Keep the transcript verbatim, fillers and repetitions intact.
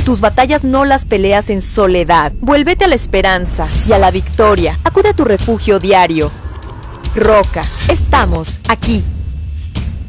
Tus batallas no las peleas en soledad. Vuélvete a la esperanza y a la victoria. Acude a tu refugio diario. Roca, estamos aquí.